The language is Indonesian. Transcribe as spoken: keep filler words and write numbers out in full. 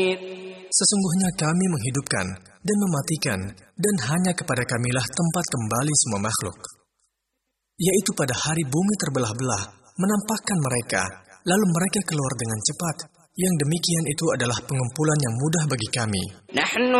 Sesungguhnya kami menghidupkan dan mematikan, dan hanya kepada kamilah tempat kembali semua makhluk. Yaitu pada hari bumi terbelah-belah, menampakkan mereka, lalu mereka keluar dengan cepat. Yang demikian itu adalah pengumpulan yang mudah bagi kami. نحن